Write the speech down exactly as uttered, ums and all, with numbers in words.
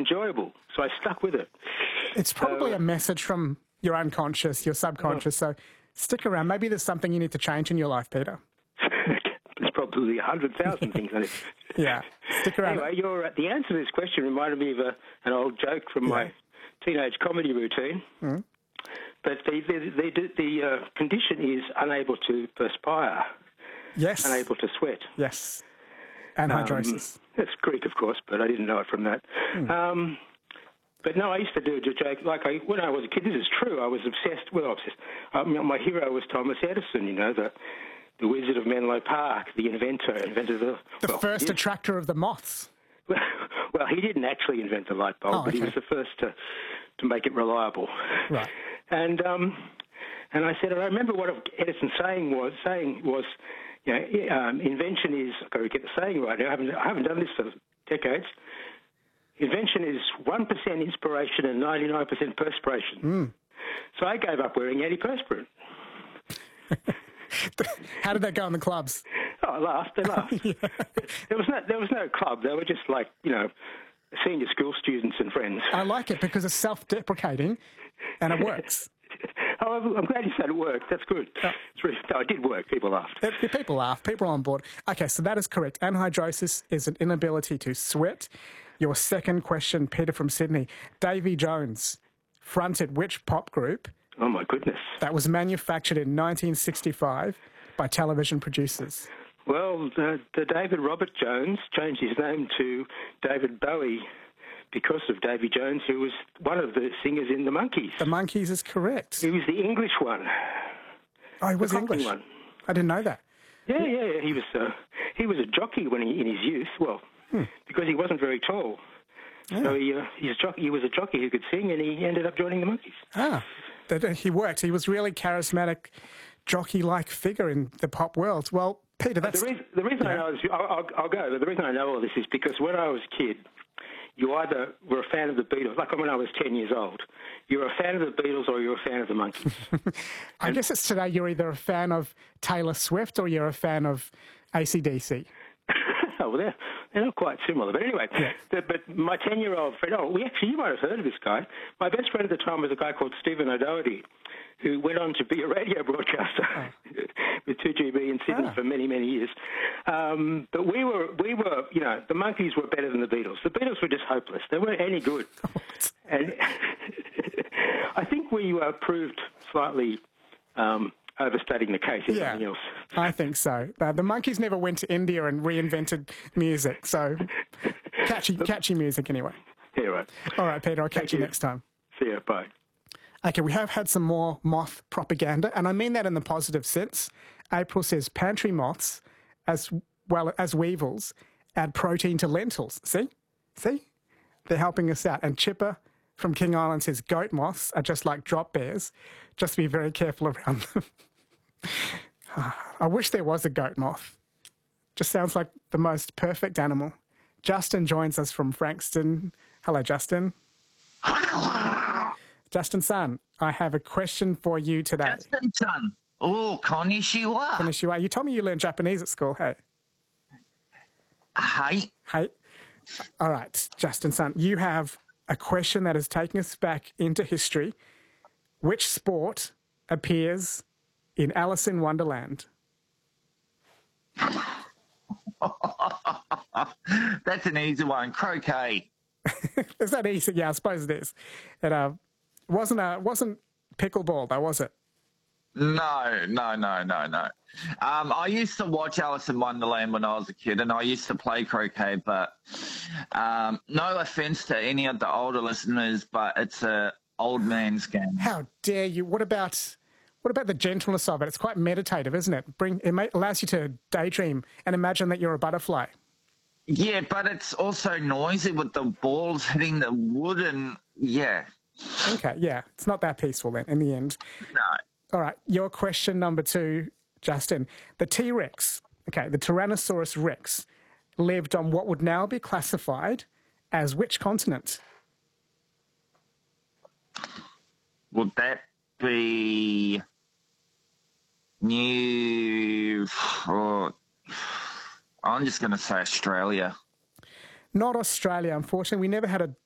enjoyable, so I stuck with it. It's probably So, a message from your unconscious, your subconscious, so stick around. Maybe there's something you need to change in your life, Peter. There's probably a hundred thousand things on it. Yeah, stick around. Anyway, your, uh, the answer to this question reminded me of a, an old joke from my Yeah. teenage comedy routine. Mm. But the, the, the, the uh, condition is unable to perspire, Yes. unable to sweat. Yes. Anhydrosis. Um, that's Greek, of course, but I didn't know it from that. Mm. Um, but no, I used to do a joke. Like I, when I was a kid, this is true. I was obsessed. Well, obsessed. Um, my hero was Thomas Edison. You know, the the Wizard of Menlo Park, the inventor, invented the The well, first he- attractor of the moths. Well, he didn't actually invent the light bulb, Oh, but he okay. was the first to to make it reliable. Right. And um, and I said, and I remember what Edison saying was saying was, you know, um, invention is. I've got to get the saying right now. I haven't I haven't done this for decades. Invention is one percent inspiration and ninety-nine percent perspiration. Mm. So I gave up wearing antiperspirant. How did that go in the clubs? Oh, I laughed. They laughed. Yeah. There was no there was no club. They were just like, you know, senior school students and friends. I like it because it's self-deprecating and it works. Oh, I'm I'm glad you said it worked. That's good. Oh. It's really, no, it did work. People laughed. If- if People laugh. People are on board. Okay, so that is correct. Anhydrosis is an inability to sweat. Your second question, Peter from Sydney. Davy Jones fronted which pop group Oh, my goodness. that was manufactured in nineteen sixty-five by television producers? Well, the, the David Robert Jones changed his name to David Bowie because of Davy Jones, who was one of the singers in the Monkees. The Monkees is correct. He was the English one. Oh, he was the Cockney English. one. I didn't know that. Yeah, yeah, yeah. He was uh, he was a jockey when he in his youth. Well, Hmm. because he wasn't very tall, so he uh, he's a jockey. He was a jockey who could sing, and he ended up joining the Monkees. Ah, that, uh, he worked. He was really charismatic, jockey-like figure in the pop world. Well, Peter, that's... The reason, the reason I Yeah. know this, I'll, I'll, I'll go. But the reason I know all this is because when I was a kid, you either were a fan of the Beatles, like when I was ten years old, you were a fan of the Beatles or you were a fan of the Monkees. I guess it's today you're either a fan of Taylor Swift or you're a fan of A C D C. Oh, well, they're, they're not quite similar. But anyway, Yeah. the, but my ten-year-old friend, oh, we actually, you might have heard of this guy. My best friend at the time was a guy called Stephen O'Doherty, who went on to be a radio broadcaster Oh. with two G B in Sydney Ah. for many, many years. Um, but we were, we were, you know, the Monkees were better than the Beatles. The Beatles were just hopeless. They weren't any good. And I think we uh, proved slightly um, overstating the case, if Yeah, nothing else. I think so. Uh, the Monkees never went to India and reinvented music, so catchy, catchy music anyway. Yeah, right. All right, Peter, I'll catch Thank you you. next time. See you. Bye. Okay, we have had some more moth propaganda, and I mean that in the positive sense. April says pantry moths, as well as weevils, add protein to lentils. See? See? They're helping us out. And Chipper from King Island says goat moths are just like drop bears. Just be very careful around them. I wish there was a goat moth. Just sounds like the most perfect animal. Justin joins us from Frankston. Hello, Justin. Justin San, I have a question for you today. Justin San. Oh, konnichiwa. Konnichiwa. You told me you learned Japanese at school, hey? Hi. Hey. All right, Justin San, you have a question that is taking us back into history. Which sport appears in Alice in Wonderland? That's an easy one. Croquet. Is that easy? Yeah, I suppose it is. It uh, wasn't, uh, wasn't pickleball, though, was it? No, no, no, no, no. Um, I used to watch Alice in Wonderland when I was a kid, and I used to play croquet, but um, no offense to any of the older listeners, but it's a old man's game. How dare you? What about what about the gentleness of it? It's quite meditative, isn't it? Bring it may, allows you to daydream and imagine that you're a butterfly. Yeah, but it's also noisy with the balls hitting the wood, and yeah. Okay, yeah, it's not that peaceful then in the end. No. All right, your question number two, Justin. The T-Rex, okay, the Tyrannosaurus Rex, lived on what would now be classified as which continent? Would that be New... Oh, I'm just going to say Australia. Not Australia, unfortunately. We never had a